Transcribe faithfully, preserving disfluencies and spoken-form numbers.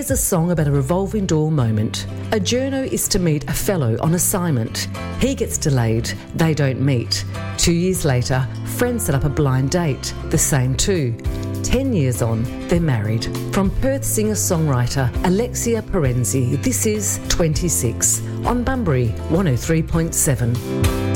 Here's a song about a revolving door moment. A journo is to meet a fellow on assignment. He gets delayed, they don't meet. Two years later, friends set up a blind date, the same two. Ten years on, they're married. From Perth singer-songwriter Alexia Parenzi, this is twenty-six on Bunbury one oh three point seven.